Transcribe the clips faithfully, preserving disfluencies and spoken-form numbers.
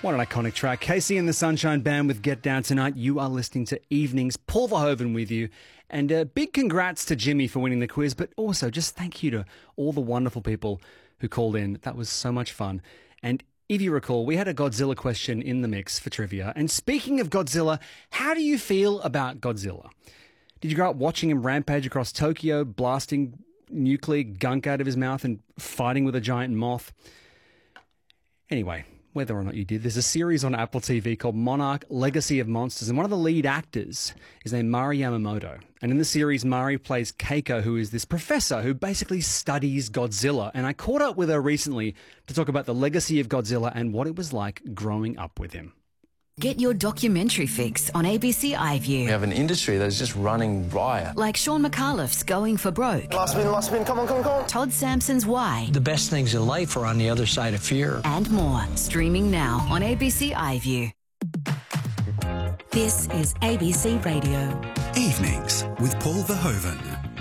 What an iconic track. Casey and the Sunshine Band with Get Down Tonight. You are listening to Evenings. Paul Verhoeven with you. And a big congrats to Jimmy for winning the quiz, but also just thank you to all the wonderful people who called in. That was so much fun. And if you recall, we had a Godzilla question in the mix for trivia. And speaking of Godzilla, how do you feel about Godzilla? Did you grow up watching him rampage across Tokyo, blasting nuclear gunk out of his mouth and fighting with a giant moth? Anyway, whether or not you did, there's a series on Apple T V called Monarch: Legacy of Monsters, and one of the lead actors is named Mari Yamamoto. And in the series, Mari plays Keiko, who is this professor who basically studies Godzilla. And I caught up with her recently to talk about the legacy of Godzilla and what it was like growing up with him. Get your documentary fix on A B C iView. We have an industry that's just running riot. Like Sean McAuliffe's Going for Broke. Last spin, last spin, come on, come on, come on. Todd Sampson's Why. The best things in life are on the other side of fear. And more. Streaming now on A B C iView. This is A B C Radio. Evenings with Paul Verhoeven.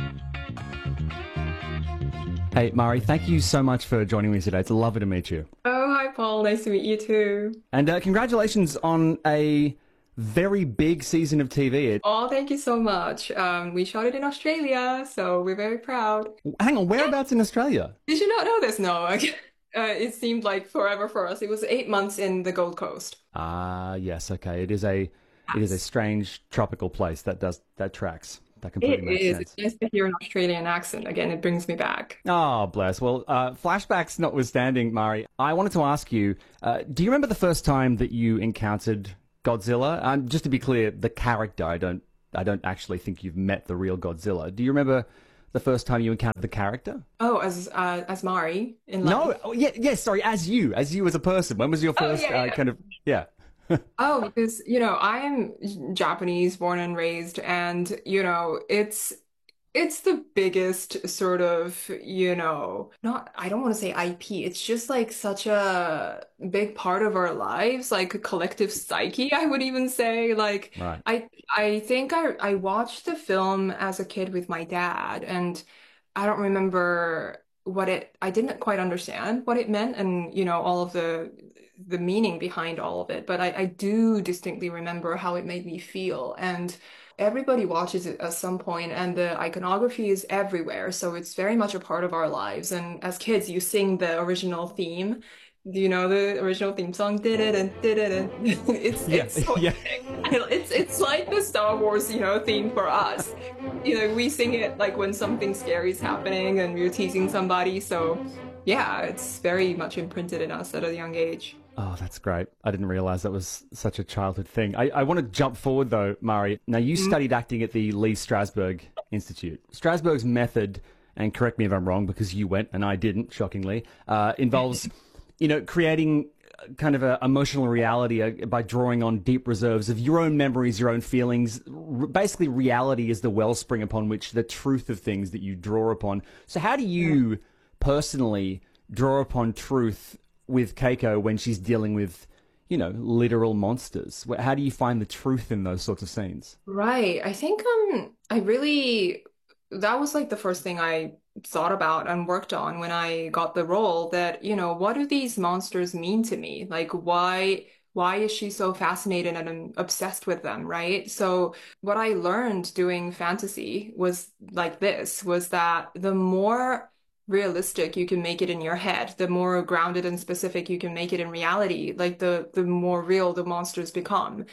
Hey, Mari, thank you so much for joining me today. It's lovely to meet you. Oh, hi, Paul. Nice to meet you too. And uh, congratulations on a very big season of T V. Oh, thank you so much. Um, we shot it in Australia, so we're very proud. Hang on, whereabouts in Australia? Did you not know this? No. uh, it seemed like forever for us. It was eight months in the Gold Coast. Ah, yes, okay. It is a it is a strange tropical place that does that tracks. That completely It makes is. sense. It's nice to hear an Australian accent. Again, it brings me back. Oh, bless. Well, uh, flashbacks notwithstanding, Mari, I wanted to ask you, uh, do you remember the first time that you encountered Godzilla? Um, just to be clear, the character, I don't I don't actually think you've met the real Godzilla. Do you remember the first time you encountered the character? Oh, as uh, as Mari in life? No, oh, yeah, yeah, sorry, as you, as you as a person. When was your Oh, first yeah, uh, yeah. kind of, yeah. Oh, because, you know, I am Japanese, born and raised, and, you know, it's it's the biggest sort of, you know, not, I don't want to say I P, it's just like such a big part of our lives, like a collective psyche, I would even say. Like, Right. I I think I I watched the film as a kid with my dad, and I don't remember what it, I didn't quite understand what it meant, and, you know, all of the the meaning behind all of it, but I, I do distinctly remember how it made me feel. And everybody watches it at some point, and the iconography is everywhere, so it's very much a part of our lives. And as kids, you sing the original theme. Do you know the original theme song? Did it and did it and it's Yeah, it's so yeah. it's it's like the Star Wars, you know, theme for us. You know, we sing it like when something scary is happening and we're teasing somebody. So yeah, it's very much imprinted in us at a young age. Oh, that's great. I didn't realize that was such a childhood thing. I, I want to jump forward, though, Mari. Now, you Mm-hmm. studied acting at the Lee Strasberg Institute. Strasberg's method, and correct me if I'm wrong, because you went and I didn't, shockingly, uh, involves, you know, creating kind of a emotional reality uh, by drawing on deep reserves of your own memories, your own feelings. R- basically, reality is the wellspring upon which the truth of things that you draw upon. So how do you personally draw upon truth with Keiko when she's dealing with, you know, literal monsters? How do you find the truth in those sorts of scenes? Right. I think um I really, that was like the first thing I thought about and worked on when I got the role, that, you know, what do these monsters mean to me? Like, why why is she so fascinated and obsessed with them, right? So what I learned doing fantasy was like this, was that the more realistic you can make it in your head, the more grounded and specific you can make it in reality, like the the more real the monsters become.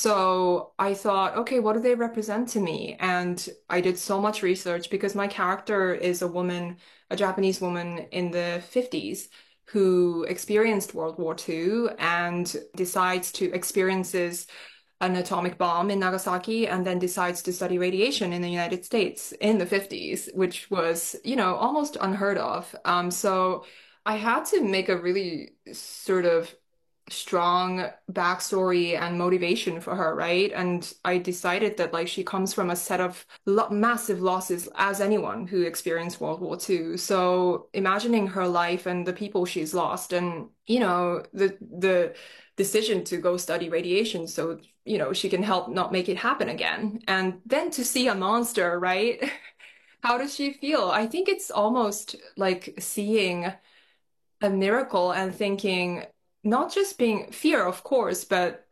So I thought, okay, what do they represent to me? And I did so much research, because my character is a woman, a Japanese woman in the fifties who experienced World War Two and decides to experiences an atomic bomb in Nagasaki, and then decides to study radiation in the United States in the fifties, which was, you know, almost unheard of. Um, so I had to make a really sort of strong backstory and motivation for her, right? And I decided that, like, she comes from a set of lo- massive losses, as anyone who experienced World War Two. So imagining her life and the people she's lost, and, you know, the the decision to go study radiation so, you know, she can help not make it happen again. And then to see a monster, right? How does she feel? I think it's almost like seeing a miracle and thinking, not just being fear, of course, but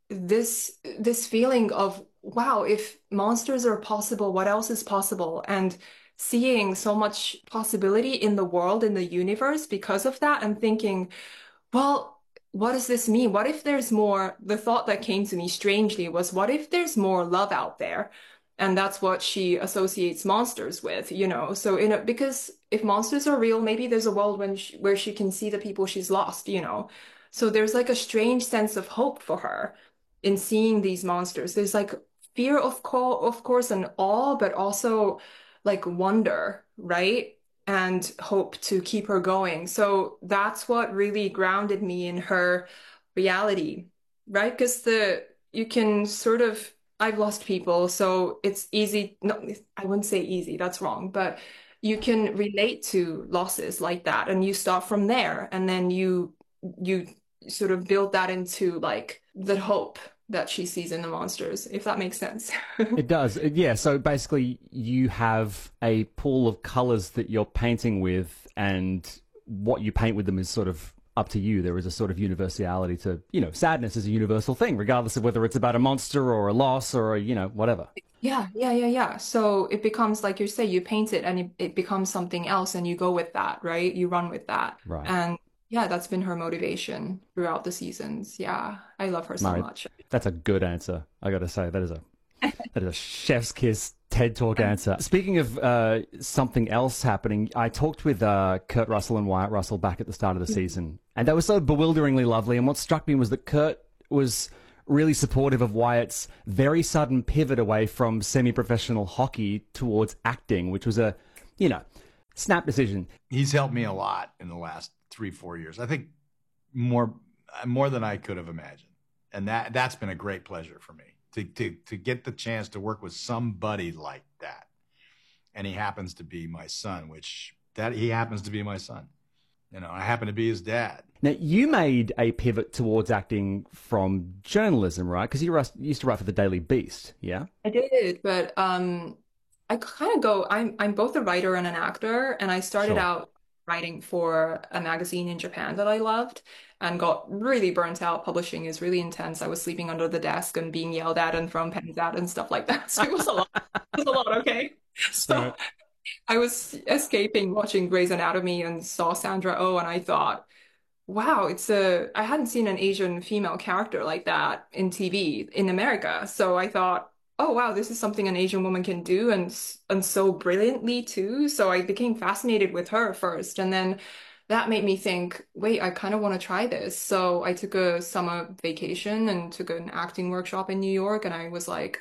this this feeling of wow, if monsters are possible, what else is possible? And seeing so much possibility in the world, in the universe because of that, and thinking, well, what does this mean? What if there's more? The thought that came to me strangely was, what if there's more love out there? And that's what she associates monsters with, you know. So in a, because if monsters are real, maybe there's a world when she, where she can see the people she's lost, you know. So there's like a strange sense of hope for her in seeing these monsters. There's like fear, of co of course, and awe, but also like wonder, right? And hope to keep her going. So that's what really grounded me in her reality, right? Because the you can sort of I've lost people, so it's easy. No, I wouldn't say easy, that's wrong, but you can relate to losses like that, and you start from there, and then you you sort of build that into like the hope that she sees in the monsters, if that makes sense. It does. Yeah. So basically, you have a pool of colors that you're painting with, and what you paint with them is sort of up to you. There is a sort of universality to, you know, sadness is a universal thing, regardless of whether it's about a monster or a loss or, a, you know, whatever. Yeah, yeah, yeah, yeah. So it becomes, like you say, you paint it and it, it becomes something else and you go with that, right? You run with that. Right. And yeah, that's been her motivation throughout the seasons. Yeah, I love her so Mari, much. That's a good answer. I got to say, that is a that is a chef's kiss TED Talk answer. Speaking of uh, something else happening, I talked with uh, Kurt Russell and Wyatt Russell back at the start of the season, and they were so bewilderingly lovely. And what struck me was that Kurt was really supportive of Wyatt's very sudden pivot away from semi-professional hockey towards acting, which was a, you know, snap decision. He's helped me a lot in the last three, four years. I think more more than I could have imagined. And that, that's been a great pleasure for me to, to, to get the chance to work with somebody like that. And he happens to be my son, which that he happens to be my son. You know, I happen to be his dad. Now, you made a pivot towards acting from journalism, right? Because you used to write for the Daily Beast, yeah? I did, but um, I kind of go, I'm, I'm both a writer and an actor, and I started Sure. out writing for a magazine in Japan that I loved and got really burnt out. Publishing is really intense. I was sleeping under the desk and being yelled at and thrown pens at and stuff like that. So it was a lot. It was a lot, okay? So Right. I was escaping watching Grey's Anatomy and saw Sandra Oh, and I thought, wow, it's a, I hadn't seen an Asian female character like that in T V in America. So I thought, oh, wow, this is something an Asian woman can do, and and so brilliantly too. So I became fascinated with her first. And then that made me think, wait, I kind of want to try this. So I took a summer vacation and took an acting workshop in New York. And I was like,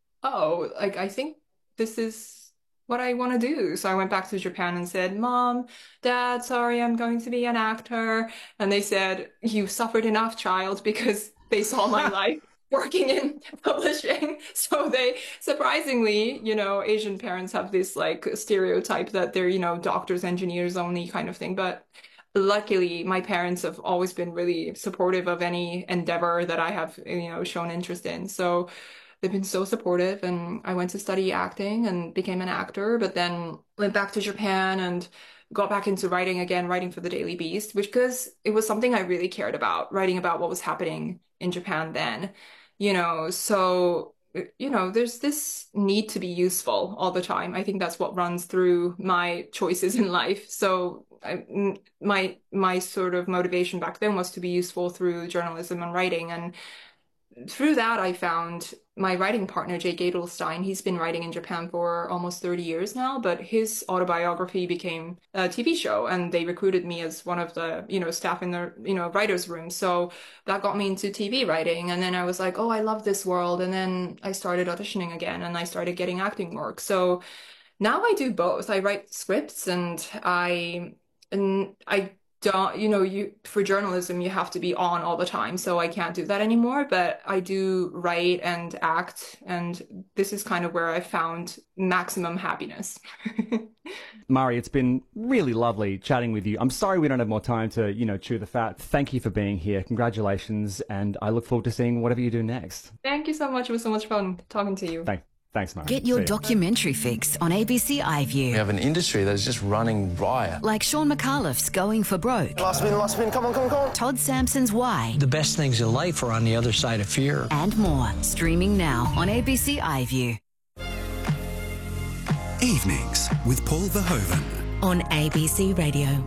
oh, like, I think this is what I want to do. So I went back to Japan and said, Mom, Dad, sorry, I'm going to be an actor. And they said, you suffered enough, child, because they saw my life working in publishing. So they, surprisingly, you know, Asian parents have this like stereotype that they're, you know, doctors, engineers only kind of thing. But luckily, my parents have always been really supportive of any endeavor that I have, you know, shown interest in. So they've been so supportive, and I went to study acting and became an actor, but then went back to Japan and got back into writing again, writing for the Daily Beast, which because it was something I really cared about, writing about what was happening in Japan then, you know, so, you know, there's this need to be useful all the time. I think that's what runs through my choices in life. So I, my, my sort of motivation back then was to be useful through journalism and writing. And through that, I found my writing partner, Jake Adelstein. He's been writing in Japan for almost thirty years now, but his autobiography became a T V show, and they recruited me as one of the, you know, staff in the, you know, writer's room. So that got me into T V writing. And then I was like, oh, I love this world. And then I started auditioning again, and I started getting acting work. So now I do both. I write scripts, and I, and I don't, you know, you for journalism, you have to be on all the time. So I can't do that anymore, but I do write and act. And this is kind of where I found maximum happiness. Mari, it's been really lovely chatting with you. I'm sorry we don't have more time to, you know, chew the fat. Thank you for being here. Congratulations. And I look forward to seeing whatever you do next. Thank you so much. It was so much fun talking to you. Thanks. Thanks, Murray. Get your See ya. documentary fix on A B C We iView. have an industry that is just running riot. Like Sean McAuliffe's Going for Broke, Last spin, last spin, come on, come on, come on. Todd Sampson's Why, The best things in life are on the other side of fear. and more. Streaming now on A B C iView. Evenings with Paul Verhoeven. On A B C Radio.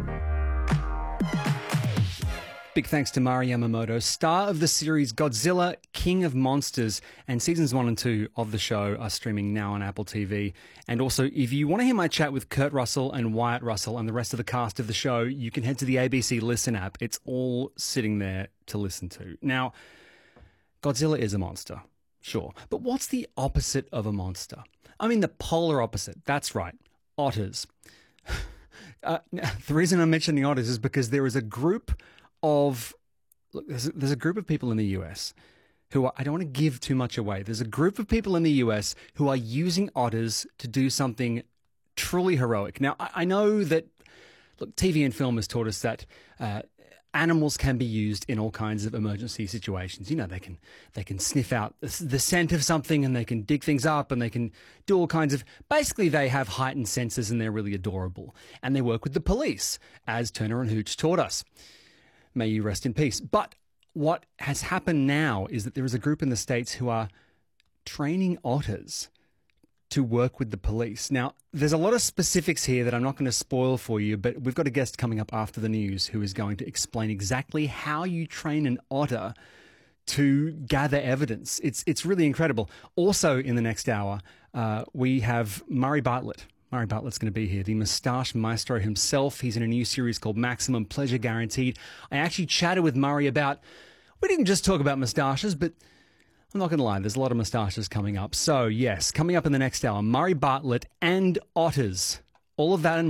Big thanks to Mari Yamamoto, star of the series Godzilla, King of Monsters, and seasons one and two of the show are streaming now on Apple T V. And also, if you want to hear my chat with Kurt Russell and Wyatt Russell and the rest of the cast of the show, you can head to the A B C Listen app. It's all sitting there to listen to. Now, Godzilla is a monster, sure, but what's the opposite of a monster? I mean, the polar opposite. That's right, otters. Uh, the reason I'm mentioning otters is because there is a group of look, there's a, there's a group of people in the U S who are, I don't want to give too much away. There's a group of people in the U S who are using otters to do something truly heroic. Now, I, I know that look, T V and film has taught us that uh, animals can be used in all kinds of emergency situations. You know, they can they can sniff out the scent of something, and they can dig things up, and they can do all kinds of. Basically, they have heightened senses, and they're really adorable. And they work with the police, as Turner and Hooch taught us. May you rest in peace. But what has happened now is that there is a group in the States who are training otters to work with the police. Now, there's a lot of specifics here that I'm not going to spoil for you, but we've got a guest coming up after the news who is going to explain exactly how you train an otter to gather evidence. It's it's really incredible. Also, in the next hour, uh, we have Murray Bartlett. Murray Bartlett's going to be here, the moustache maestro himself. He's in a new series called Maximum Pleasure Guaranteed. I actually chatted with Murray about, we didn't just talk about moustaches, but I'm not going to lie, there's a lot of moustaches coming up. So yes, coming up in the next hour, Murray Bartlett and otters. All of that and more.